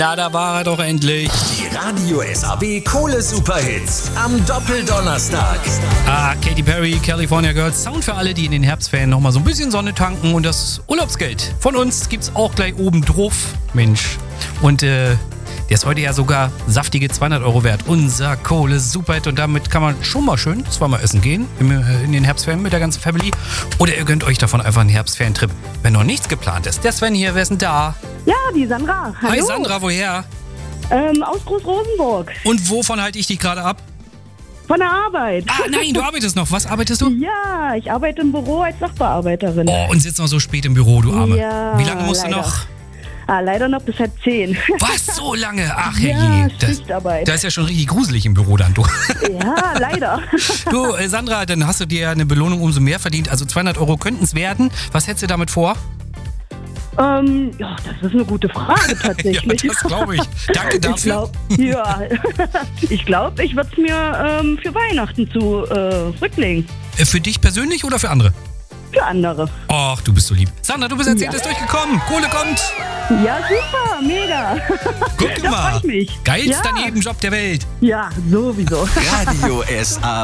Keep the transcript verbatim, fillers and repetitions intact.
Ja, da war er doch endlich. Die Radio S A B Kohle Superhits am Doppeldonnerstag. Ah, Katy Perry, California Girls. Sound für alle, die in den Herbstferien nochmal so ein bisschen Sonne tanken. Und das Urlaubsgeld von uns gibt's auch gleich oben drauf. Mensch. Und äh, der ist heute ja sogar saftige zweihundert Euro wert. Unser Kohle Superhit. Und damit kann man schon mal schön zweimal essen gehen im, äh, in den Herbstferien mit der ganzen Family. Oder ihr gönnt euch davon einfach einen Herbstferientrip, wenn noch nichts geplant ist. Der Sven hier, wer ist denn da? Ja, die Sandra. Hallo. Hi Sandra, woher? Ähm, aus Groß-Rosenburg. Und wovon halte ich dich gerade ab? Von der Arbeit. Ah, nein, du arbeitest noch. Was arbeitest du? Ja, ich arbeite im Büro als Sachbearbeiterin. Oh, und sitzt noch so spät im Büro, du Arme. Ja, Wie lange musst leider. du noch? Ah, leider noch bis halb zehn. Was, so lange? Ach, Ja, herrje. Das, Schichtarbeit. das ist ja schon richtig gruselig im Büro dann, du. Ja, leider. Du, äh, Sandra, dann hast du dir eine Belohnung umso mehr verdient. Also zweihundert Euro könnten es werden. Was hättest du damit vor? ähm, ja, das ist eine gute Frage tatsächlich. Ja, das glaube ich. Danke Ich dafür. glaub, ja, ich glaube, ich würde es mir ähm, für Weihnachten zu äh, rücklegen. Äh, Für dich persönlich oder für andere? Für andere. Ach, du bist so lieb. Sandra, du bist als Ja. erstes durchgekommen. Kohle kommt. Ja, super, mega. Guck Da mal. freu ich mich. Geilster Ja. Nebenjob der Welt. Ja, sowieso. Radio S A B.